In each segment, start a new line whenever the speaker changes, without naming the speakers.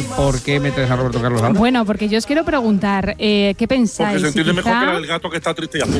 ¿por qué metes a Roberto Carlos ahora?
Bueno, porque yo os quiero preguntar, ¿qué pensáis?
Porque se entiende
quizá...
mejor que la del gato que está triste y azul.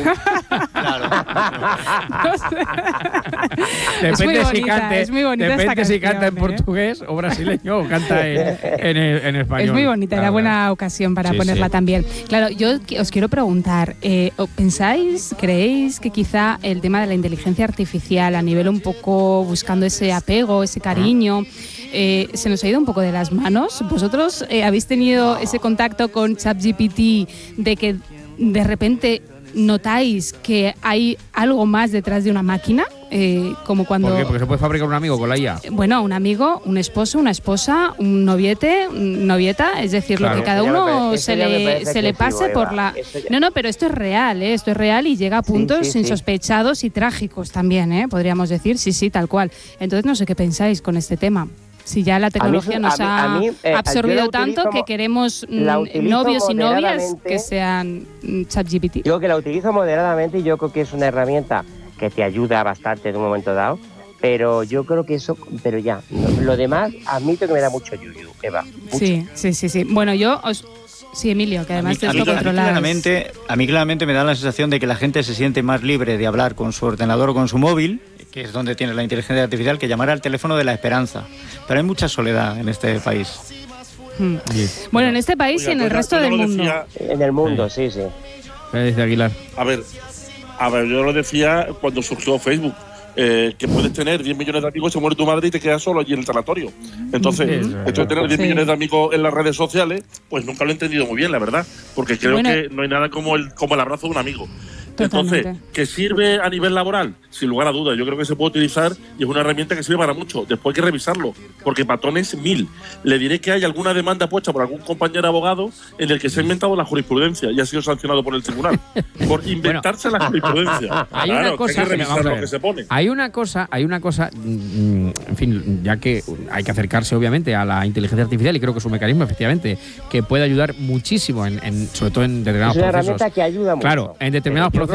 Depende si canta en portugués o brasileño o canta en español.
Es muy bonita, era buena ocasión para ponerla también. Claro, yo os quiero preguntar, creéis que quizá el tema de la inteligencia artificial a nivel un poco buscando ese apego, ese cariño, se nos ha ido un poco de las manos? ¿Vosotros habéis tenido ese contacto con ChatGPT de que de repente notáis que hay algo más detrás de una máquina? Como cuando...
¿Por qué? Porque se puede fabricar un amigo con la IA.
Bueno, un amigo, un esposo, una esposa, un noviete, novieta, es decir, lo que cada uno se le pase por la... No, pero esto es real, esto es real y llega a puntos insospechados y trágicos también, podríamos decir, sí, tal cual. Entonces no sé qué pensáis con este tema. Si ya la tecnología nos ha absorbido tanto que queremos novios y novias que sean ChatGPT.
Yo que la utilizo moderadamente y yo creo que es una herramienta que te ayuda bastante en un momento dado, pero yo creo que eso, pero ya, lo demás admito que me da mucho yuyu, Eva. Mucho.
Sí. Bueno, sí, Emilio, que además esto controlas.
A mí claramente me da la sensación de que la gente se siente más libre de hablar con su ordenador o con su móvil, que es donde tiene la inteligencia artificial, que llamar al teléfono de la esperanza. Pero hay mucha soledad en este país.
Bueno, en este país y en el resto del mundo.
En el mundo, sí.
¿Qué dice Aguilar?
A ver, yo lo decía cuando surgió Facebook. Que puedes tener 10 millones de amigos, se muere tu madre y te quedas solo allí en el sanatorio. Entonces, esto de tener 10 millones de amigos en las redes sociales, pues nunca lo he entendido muy bien, la verdad. Porque creo que no hay nada como el abrazo de un amigo.
Totalmente.
Entonces, ¿que sirve a nivel laboral? Sin lugar a dudas, yo creo que se puede utilizar y es una herramienta que sirve para mucho. Después hay que revisarlo, porque patrones 1000. Le diré que hay alguna demanda puesta por algún compañero abogado en el que se ha inventado la jurisprudencia y ha sido sancionado por el tribunal por inventarse la jurisprudencia.
Hay una cosa,
hay que revisar lo que se pone.
Hay una cosa, en fin, ya que hay que acercarse obviamente a la inteligencia artificial y creo que es un mecanismo efectivamente que puede ayudar muchísimo sobre todo en determinados procesos.
Es una herramienta que ayuda mucho.
Claro, en determinados procesos